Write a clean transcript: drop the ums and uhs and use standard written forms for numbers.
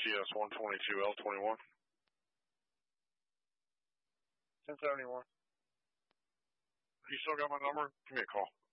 CS122L21. 1071. You still got my number? Give me a call.